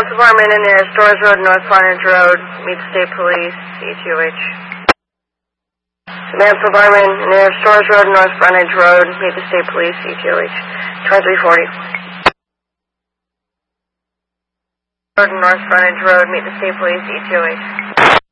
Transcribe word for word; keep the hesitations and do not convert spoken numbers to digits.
Department in there, Stores Road, North Frontage Road, meet the State Police, E T O H. Samantha Department in there, Stores Road, North Frontage Road, meet the State Police, E T O H. twenty-three forty. Road, North Frontage Road, meet the State Police, E T O H.